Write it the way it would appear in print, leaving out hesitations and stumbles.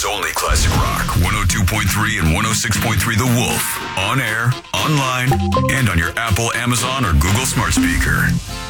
Omaha's only classic rock. 102.3 and 106.3 The Wolf. On air, online, and on your Apple, Amazon, or Google smart speaker.